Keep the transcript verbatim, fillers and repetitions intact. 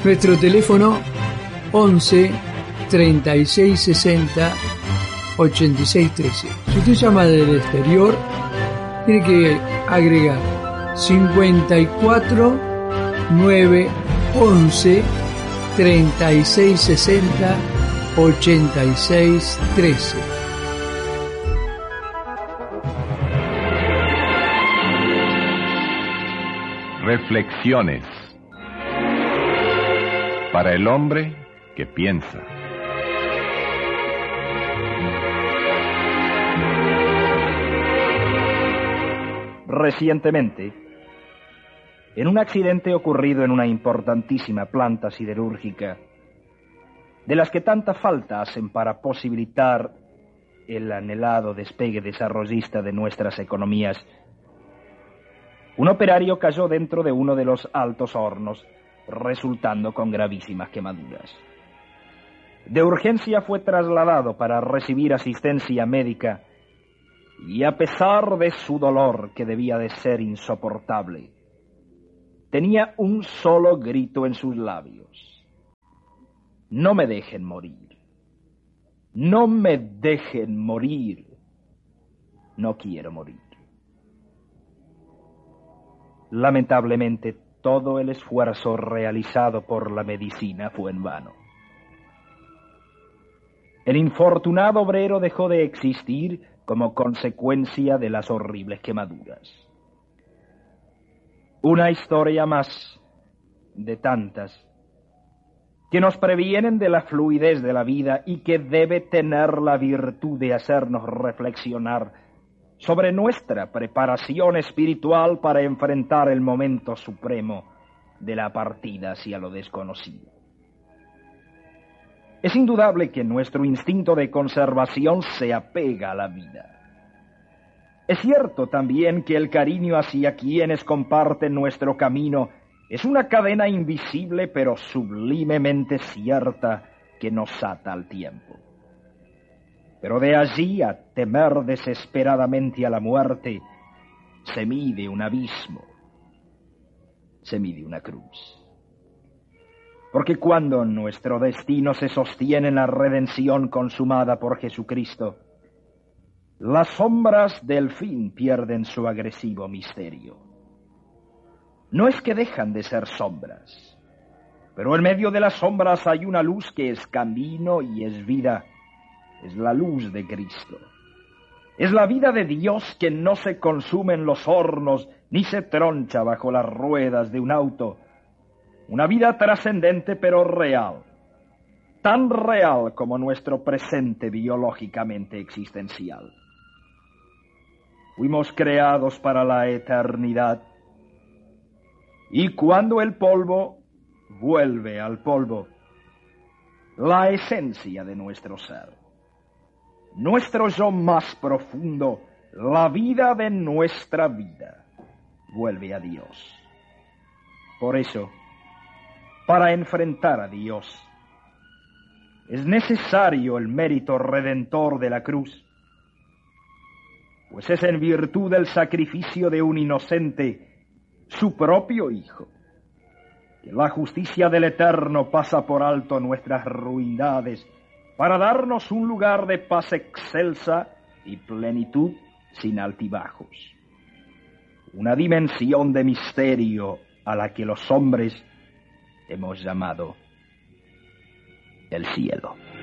Nuestro teléfono once treinta y seis sesenta ochenta y seis trece. Si usted llama del exterior, tiene que agregar cincuenta y cuatro nueve once treinta y seis sesenta ochenta y seis trece. Reflexiones para el hombre que piensa. Recientemente, en un accidente ocurrido en una importantísima planta siderúrgica, de las que tanta falta hacen para posibilitar el anhelado despegue desarrollista de nuestras economías, un operario cayó dentro de uno de los altos hornos, resultando con gravísimas quemaduras. De urgencia fue trasladado para recibir asistencia médica y, a pesar de su dolor, que debía de ser insoportable, tenía un solo grito en sus labios: no me dejen morir, no me dejen morir, no quiero morir. Lamentablemente, todo el esfuerzo realizado por la medicina fue en vano. El infortunado obrero dejó de existir como consecuencia de las horribles quemaduras. Una historia más de tantas que nos previenen de la fluidez de la vida y que debe tener la virtud de hacernos reflexionar sobre nuestra preparación espiritual para enfrentar el momento supremo de la partida hacia lo desconocido. Es indudable que nuestro instinto de conservación se apega a la vida. Es cierto también que el cariño hacia quienes comparten nuestro camino es una cadena invisible pero sublimemente cierta que nos ata al tiempo. Pero de allí a temer desesperadamente a la muerte, se mide un abismo, se mide una cruz. Porque cuando nuestro destino se sostiene en la redención consumada por Jesucristo, las sombras del fin pierden su agresivo misterio. No es que dejan de ser sombras, pero en medio de las sombras hay una luz que es camino y es vida. Es la luz de Cristo. Es la vida de Dios que no se consume en los hornos ni se troncha bajo las ruedas de un auto. Una vida trascendente pero real. Tan real como nuestro presente biológicamente existencial. Fuimos creados para la eternidad. Y cuando el polvo vuelve al polvo, la esencia de nuestro ser, nuestro yo más profundo, la vida de nuestra vida, vuelve a Dios. Por eso, para enfrentar a Dios, es necesario el mérito redentor de la cruz, pues es en virtud del sacrificio de un inocente, su propio Hijo, que la justicia del Eterno pasa por alto nuestras ruindades para darnos un lugar de paz excelsa y plenitud sin altibajos. Una dimensión de misterio a la que los hombres hemos llamado el cielo.